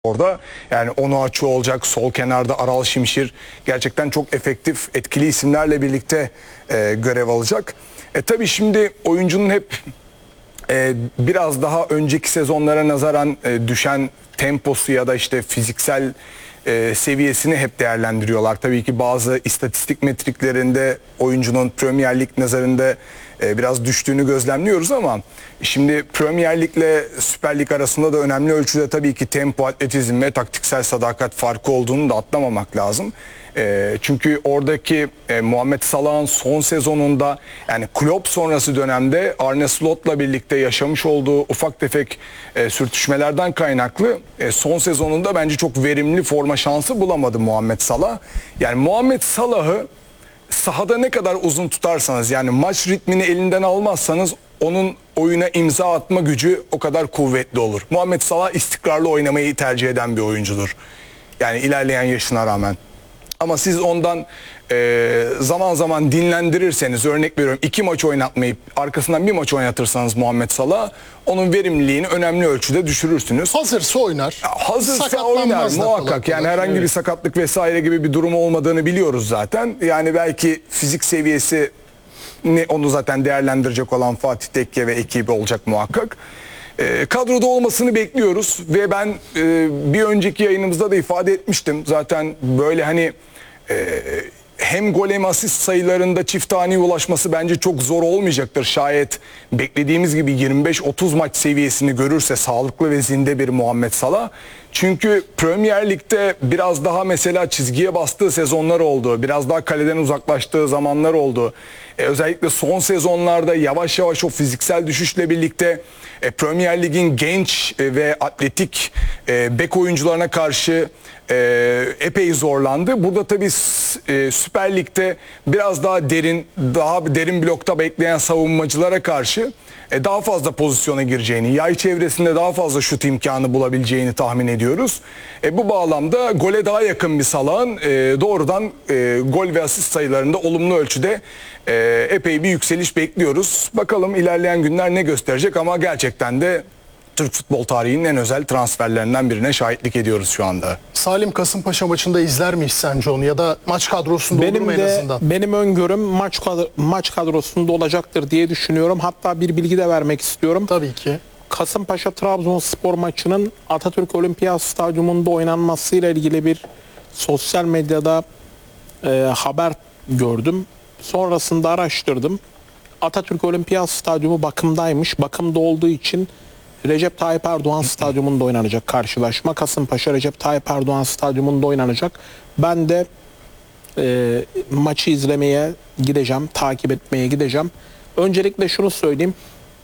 orada. Yani Onuachu olacak, sol kenarda Aral Şimşir gerçekten çok efektif, etkili isimlerle birlikte görev alacak. Tabii şimdi oyuncunun hep biraz daha önceki sezonlara nazaran düşen temposu ya da işte fiziksel seviyesini hep değerlendiriyorlar. Tabii ki bazı istatistik metriklerinde oyuncunun Premier Lig nazarında biraz düştüğünü gözlemliyoruz ama şimdi Premier Lig ile Süper Lig arasında da önemli ölçüde tabii ki tempo, atletizm ve taktiksel sadakat farkı olduğunu da atlamamak lazım. Çünkü oradaki Muhammed Salah'ın son sezonunda, yani Klopp sonrası dönemde Arne Slot'la birlikte yaşamış olduğu ufak tefek sürtüşmelerden kaynaklı son sezonunda bence çok verimli forma şansı bulamadı Muhammed Salah. Yani Muhammed Salah'ı sahada ne kadar uzun tutarsanız, yani maç ritmini elinden almazsanız onun oyuna imza atma gücü o kadar kuvvetli olur. Muhammed Salah istikrarlı oynamayı tercih eden bir oyuncudur. Yani ilerleyen yaşına rağmen. Ama siz ondan zaman zaman dinlendirirseniz, örnek veriyorum 2 maç oynatmayıp arkasından 1 maç oynatırsanız Muhammed Salah, onun verimliliğini önemli ölçüde düşürürsünüz. Hazırsa oynar. Hazırsa oynar muhakkak. Yani herhangi bir sakatlık vesaire gibi bir durum olmadığını biliyoruz zaten. Yani belki fizik seviyesi onu zaten değerlendirecek olan Fatih Tekke ve ekibi olacak muhakkak. Kadroda olmasını bekliyoruz ve ben bir önceki yayınımızda da ifade etmiştim. Zaten böyle hani hem gol hem asist sayılarında çift haneye ulaşması bence çok zor olmayacaktır. Şayet beklediğimiz gibi 25-30 maç seviyesini görürse sağlıklı ve zinde bir Muhammed Salah. Çünkü Premier Lig'de biraz daha mesela çizgiye bastığı sezonlar oldu. Biraz daha kaleden uzaklaştığı zamanlar oldu. Özellikle son sezonlarda yavaş yavaş o fiziksel düşüşle birlikte Premier Lig'in genç ve atletik bek oyuncularına karşı epey zorlandı. Burada tabii Süper Lig'de biraz daha derin blokta bekleyen savunmacılara karşı daha fazla pozisyona gireceğini, yay çevresinde daha fazla şut imkanı bulabileceğini tahmin ediyoruz. Bu bağlamda gole daha yakın bir Salah'ın doğrudan gol ve asist sayılarında olumlu ölçüde epey bir yükseliş bekliyoruz. Bakalım ilerleyen günler ne gösterecek, ama gerçekten de Türk futbol tarihinin en özel transferlerinden birine şahitlik ediyoruz şu anda. Salim, Kasımpaşa maçında izler miyiz sence onu, ya da maç kadrosunda olur mu en azından? Benim öngörüm maç kadrosunda olacaktır diye düşünüyorum. Hatta bir bilgi de vermek istiyorum. Tabii ki. Kasımpaşa-Trabzonspor maçının Atatürk Olimpiyat Stadyumunda oynanmasıyla ilgili bir sosyal medyada haber gördüm. Sonrasında araştırdım. Atatürk Olimpiyat Stadyumu bakımdaymış. Bakımda olduğu için Recep Tayyip Erdoğan Stadyumunda oynanacak karşılaşma. Kasımpaşa Recep Tayyip Erdoğan Stadyumunda oynanacak. Ben de maçı izlemeye gideceğim, takip etmeye gideceğim. Öncelikle şunu söyleyeyim.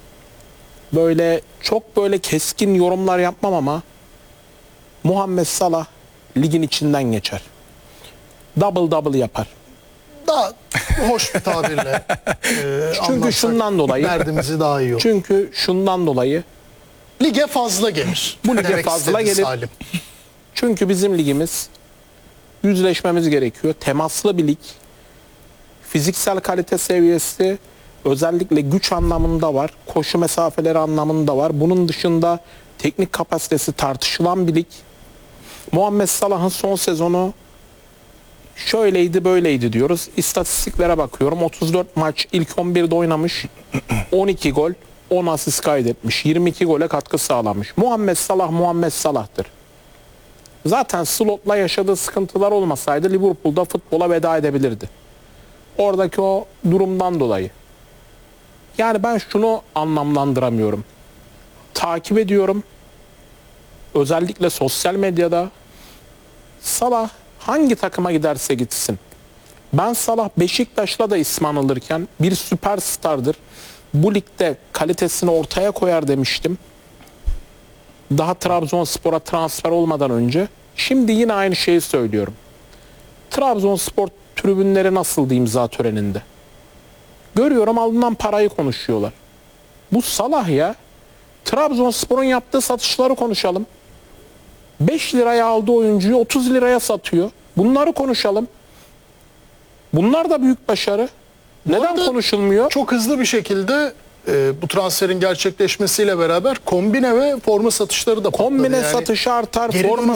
Çok keskin yorumlar yapmam ama Muhammed Salah ligin içinden geçer. Double yapar. Daha hoş bir tabirle Çünkü şundan dolayı derdimizi daha iyi olur. Çünkü şundan dolayı Lige fazla gelir. Bu lige fazla gelir. Salim. Çünkü bizim ligimiz, yüzleşmemiz gerekiyor, temaslı bir lig. Fiziksel kalite seviyesi özellikle güç anlamında var. Koşu mesafeleri anlamında var. Bunun dışında teknik kapasitesi tartışılan bir lig. Muhammed Salah'ın son sezonu şöyleydi böyleydi diyoruz. İstatistiklere bakıyorum. 34 maç ilk 11'de oynamış. 12 gol, 10 asist kaydetmiş. 22 gole katkı sağlamış. Muhammed Salah'tır. Zaten Slot'la yaşadığı sıkıntılar olmasaydı Liverpool'da futbola veda edebilirdi. Oradaki o durumdan dolayı. Yani ben şunu anlamlandıramıyorum. Takip ediyorum. Özellikle sosyal medyada Salah hangi takıma giderse gitsin. Ben Salah Beşiktaş'la da ismi anılırken bir süperstardır. Bu ligde kalitesini ortaya koyar demiştim. Daha Trabzonspor'a transfer olmadan önce. Şimdi yine aynı şeyi söylüyorum. Trabzonspor tribünleri nasıldı imza töreninde? Görüyorum, alınan parayı konuşuyorlar. Bu Salah ya. Trabzonspor'un yaptığı satışları konuşalım. 5 liraya aldığı oyuncuyu 30 liraya satıyor. Bunları konuşalım. Bunlar da büyük başarı. Neden konuşulmuyor? Çok hızlı bir şekilde bu transferin gerçekleşmesiyle beraber kombine ve forma satışları da patladı. Kombine Yani satışı artar, geri forma